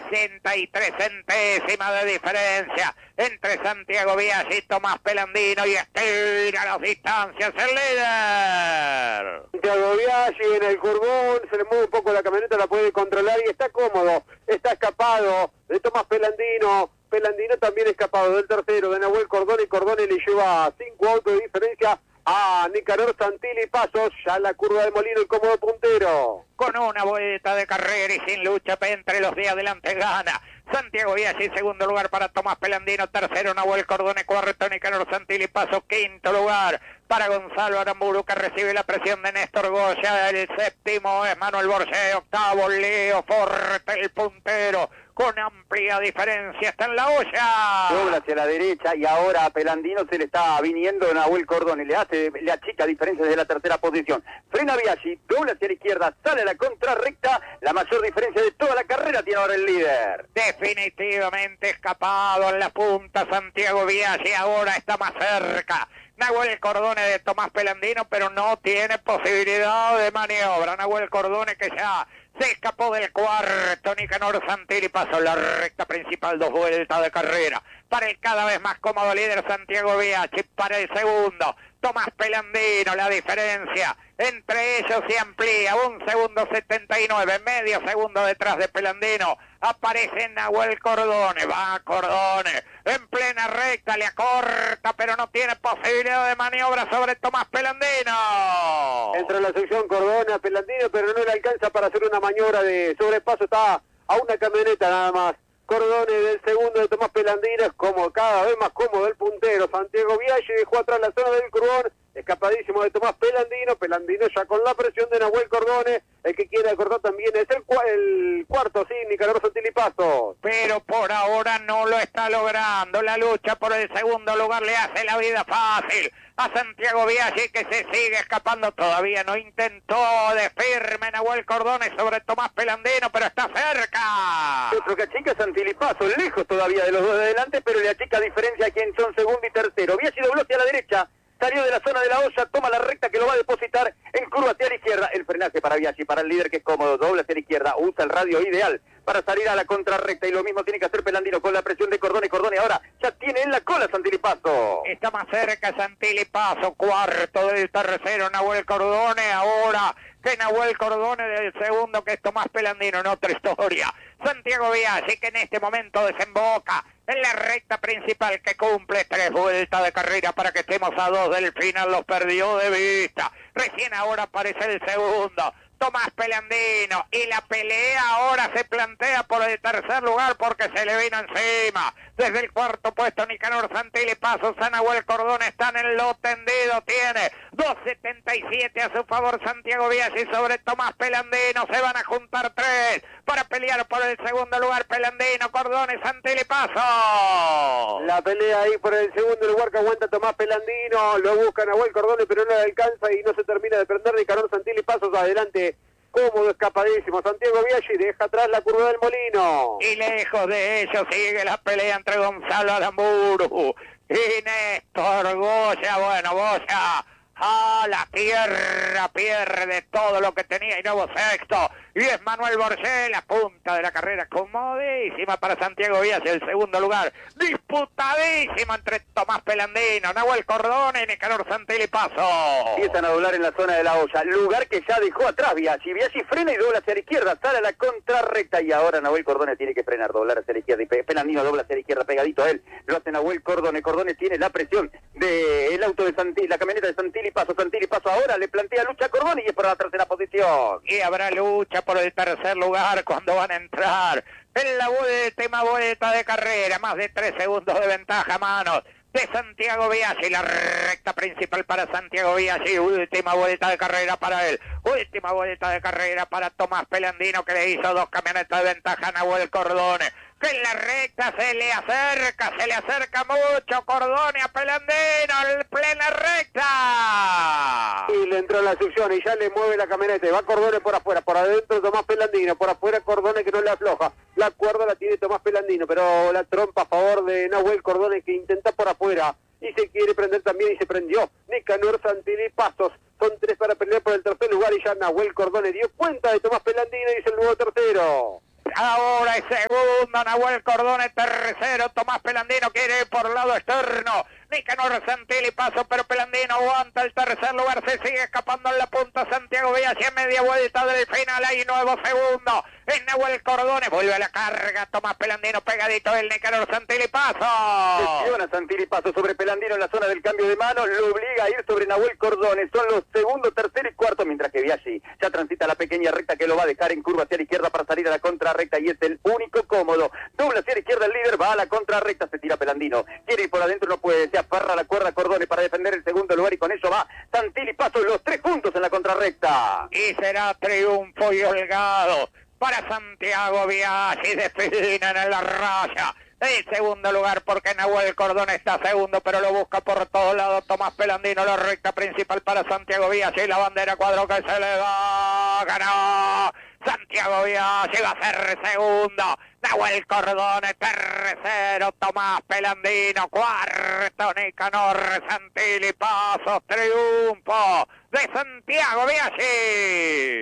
63 centésimas de diferencia entre Santiago Biaggi y Tomás Pelandino, y estira las distancias el líder. Santiago Biaggi en el curvón, se le mueve un poco la camioneta, la puede controlar y está cómodo, está escapado de Tomás Pelandino. Pelandino también escapado del tercero, de Nahuel Cordone, y Cordone le lleva 5 autos de diferencia a Nicanor Santilli Pasos, ya la curva de Molino, el cómodo puntero. Con una vuelta de carrera y sin lucha entre los de adelante gana Santiago Biaggi, segundo lugar para Tomás Pelandino, tercero Nahuel Cordone, cuarto Nicanor Santilli Pasos, quinto lugar para Gonzalo Aramburu, que recibe la presión de Néstor Goya, el séptimo es Manuel Borges, octavo Leo Forte, el puntero, con amplia diferencia, está en la olla. Dobla hacia la derecha y ahora a Pelandino se le está viniendo Nahuel Cordone, le achica diferencia desde la tercera posición. Frena Biaggi, dobla hacia la izquierda, sale a la contrarrecta, la mayor diferencia de toda la carrera tiene ahora el líder. Definitivamente escapado en la punta Santiago Biaggi, ahora está más cerca Nahuel Cordone de Tomás Pelandino, pero no tiene posibilidad de maniobra. Nahuel Cordone, que ya se escapó del cuarto. Nicanor Santilli pasó la recta principal, 2 vueltas de carrera para el cada vez más cómodo líder Santiago Biaggi. Para el segundo Tomás Pelandino, la diferencia entre ellos se amplía, 1 segundo 79, medio segundo detrás de Pelandino. Aparece Nahuel Cordone, va Cordone en plena recta, le acorta, pero no tiene posibilidad de maniobra sobre Tomás Pelandino. Entra en la sección Cordone a Pelandino, pero no le alcanza para hacer una maniobra de sobrepaso, está a una camioneta nada más. Cordone del segundo de Tomás Pelandino es como cada vez más cómodo el puntero. Santiago Biaggi dejó atrás la zona del curvón, escapadísimo de Tomás Pelandino. Pelandino ya con la presión de Nahuel Cordone, el que quiere acordar también es el cuarto, sí, Nicanor Santilli Pasos. Pero por ahora no lo está logrando. La lucha por el segundo lugar le hace la vida fácil a Santiago Biaggi, que se sigue escapando. Todavía no intentó de firme Nahuel Cordone sobre Tomás Pelandino, pero está cerca. Otro que achica Santilli Pasos, lejos todavía de los dos de adelante, pero le achica diferencia a quien son segundo y tercero. Biaggi dobló hacia la derecha, salió de la zona de la olla, toma la recta que lo va a depositar en curva hacia la izquierda. El frenaje para Biaggi, para el líder, que es cómodo, dobla hacia la izquierda, usa el radio ideal para salir a la contrarrecta, y lo mismo tiene que hacer Pelandino con la presión de Cordone. Cordone ahora ya tiene en la cola Santilli Pasos. Está más cerca Santilli Pasos, cuarto del tercero Nahuel Cordone, ahora que Nahuel Cordone del segundo, que es Tomás Pelandino, en otra historia. Santiago Biaggi, que en este momento desemboca en la recta principal, que cumple 3 vueltas de carrera para que estemos a 2 del final, los perdió de vista. Recién ahora aparece el segundo, Tomás Pelandino, y la pelea ahora se plantea por el tercer lugar porque se le vino encima. Desde el cuarto puesto Nicanor Santilli Pasos, a Nahuel Cordone, están en lo tendido, tiene 2.77 a su favor Santiago Biaggi sobre Tomás Pelandino. Se van a juntar 3 para pelear por el segundo lugar, Pelandino, Cordone, Santilli Pasos. La pelea ahí por el segundo lugar que aguanta Tomás Pelandino, lo busca Nahuel Cordone, pero no le alcanza y no se termina de prender. Nicanor Santilli Pasos adelante, cómodo, escapadísimo. Santiago Biaggi deja atrás la curva del Molino. Y lejos de ellos sigue la pelea entre Gonzalo Aramburu y Néstor Goya. Bueno, Goya a la tierra pierde todo lo que tenía y nuevo sexto. Y es Manuel Borges, la punta de la carrera, comodísima para Santiago Biaggi, el segundo lugar, disputadísimo entre Tomás Pelandino, Nahuel Cordone y Nicanor Santilli Pasos. Empiezan a doblar en la zona de la olla, lugar que ya dejó atrás Biaggi. Biaggi frena y dobla hacia la izquierda, sale a la contrarrecta, y ahora Nahuel Cordone tiene que frenar, doblar hacia la izquierda, y Pelandino dobla hacia la izquierda, pegadito a él, lo hace Nahuel Cordone. Cordone tiene la presión del auto de Santilli, la camioneta de Santilli Pasos. Santilli Pasos ahora le plantea lucha a Cordone y es para la tercera posición. Y habrá lucha por el tercer lugar cuando van a entrar en la última vuelta de carrera. Más de 3 segundos de ventaja a manos de Santiago Biaggi. La recta principal para Santiago Biaggi. Última vuelta de carrera para él. Última vuelta de carrera para Tomás Pelandino, que le hizo 2 camionetas de ventaja a Nahuel Cordone, que en la recta se le acerca mucho Cordone a Pelandino, en plena recta. Y le entró en la succión y ya le mueve la camioneta. Va Cordone por afuera, por adentro Tomás Pelandino, por afuera Cordone, que no le afloja. La cuerda la tiene Tomás Pelandino, pero la trompa a favor de Nahuel Cordone, que intenta por afuera y se quiere prender también, y se prendió Nicanor Santilli Pasos. Son 3 para pelear por el tercer lugar y ya Nahuel Cordone dio cuenta de Tomás Pelandino y es el nuevo tercero. Ahora es segundo, Nahuel Cordone, tercero, Tomás Pelandino quiere ir por el lado externo. Nicanor Santilli paso, pero Pelandino aguanta el tercer lugar, se sigue escapando en la punta Santiago Villas y en media vuelta del final hay nuevo segundo. Es Nahuel Cordone, vuelve a la carga, Tomás Pelandino pegadito del Nicanor Santilli paso. Gestiona Santilli paso sobre Pelandino en la zona del cambio de mano, lo obliga a ir sobre Nahuel Cordone, son los segundo, tercero y cuarto, mientras que Biaggi ya transita la pequeña recta que lo va a dejar en curva hacia la izquierda para salir a la contrarrecta y es el único cómodo. Dobla hacia la izquierda el líder, va a la contrarrecta, se tira Pelandino, quiere ir por adentro, no puede, se aferra a la cuerda Cordone para defender el segundo lugar y con eso va Santilli paso, los tres juntos en la contrarrecta. Y será triunfo y holgado para Santiago Biaggi, definen en la raya. En segundo lugar porque Nahuel Cordone está segundo, pero lo busca por todos lados Tomás Pelandino, la recta principal para Santiago Biaggi, la bandera cuadro que se le da, ganó Santiago Biaggi, va a ser segundo, Nahuel Cordone tercero, Tomás Pelandino cuarto, Nicanor Santilli paso, triunfo de Santiago Biaggi.